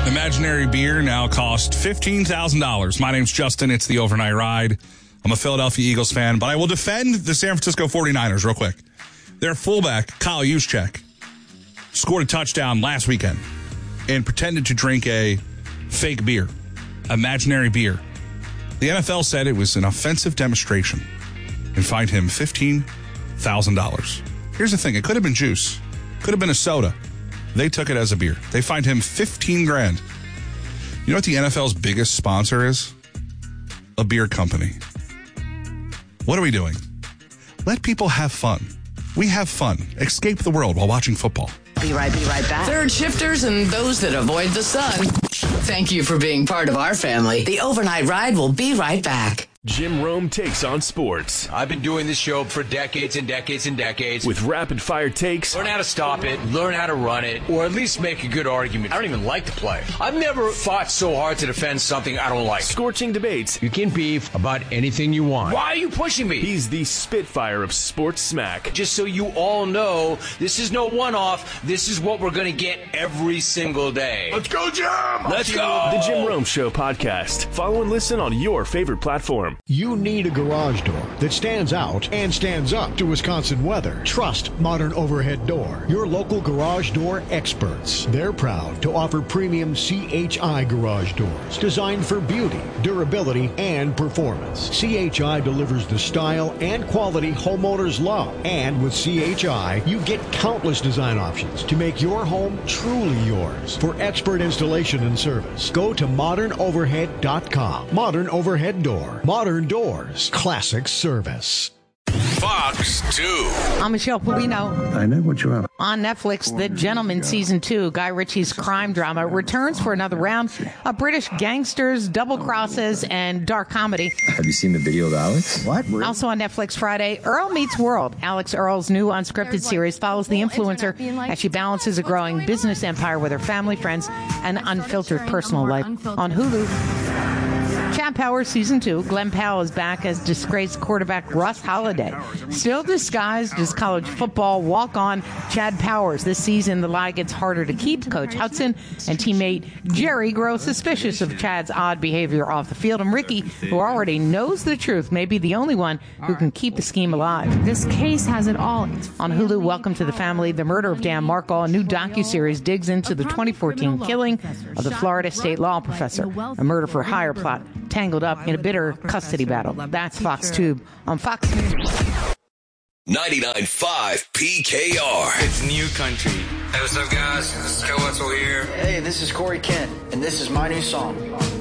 Imaginary beer now costs $15,000. My name's Justin. It's the Overnight Ride. I'm a Philadelphia Eagles fan, but I will defend the San Francisco 49ers real quick. Their fullback, Kyle Juszczyk, scored a touchdown last weekend and pretended to drink a fake beer, imaginary beer. The NFL said it was an offensive demonstration and fined him $15,000. Here's the thing. It could have been juice. Could have been a soda. They took it as a beer. They fined him $15,000. You know what the NFL's biggest sponsor is? A beer company. What are we doing? Let people have fun. We have fun. Escape the world while watching football. Be right back. Third shifters and those that avoid the sun. Thank you for being part of our family. The Overnight Ride will be right back. Jim Rome takes on sports. I've been doing this show for decades and decades and decades. With rapid-fire takes. Learn how to stop it, learn how to run it, or at least make a good argument. I don't even like to play. I've never fought so hard to defend something I don't like. Scorching debates. You can beef about anything you want. Why are you pushing me? He's the Spitfire of sports smack. Just so you all know, this is no one-off. This is what we're going to get every single day. Let's go, Jim! Let's go! The Jim Rome Show podcast. Follow and listen on your favorite platform. You need a garage door that stands out and stands up to Wisconsin weather. Trust Modern Overhead Door, your local garage door experts. They're proud to offer premium CHI garage doors designed for beauty, durability, and performance. CHI delivers the style and quality homeowners love. And with CHI, you get countless design options to make your home truly yours. For expert installation and service, go to modernoverhead.com. Modern Overhead Door. Modern Doors. Classic service. Fox 2. I'm Michelle Polino. I know what you're up. On Netflix, The Gentleman Season 2, Guy Ritchie's crime drama, returns for another round of British gangsters, double crosses, and dark comedy. Have you seen the video of Alex? What? Also on Netflix Friday, Earl Meets World. Alex Earl's new unscripted series follows the influencer as she balances a growing business empire with her family, friends, and unfiltered personal life. On Hulu, Chad Powers Season 2, Glenn Powell is back as disgraced quarterback Russ Holliday. Still disguised as college football walk-on Chad Powers. This season, the lie gets harder to keep. Coach Hudson and teammate Jerry grow suspicious of Chad's odd behavior off the field. And Ricky, who already knows the truth, may be the only one who can keep the scheme alive. This case has it all. On Hulu, Welcome to the Family, The Murder of Dan Markle, a new docuseries digs into the 2014 killing of the Florida State law professor, a murder-for-hire plot tangled up in a bitter custody battle. That's Fox Tube on Fox News. 99.5 PKR. It's New Country. Hey, what's up, guys? This is Joe Wetzel here. Hey, this is Corey Kent, and this is my new song.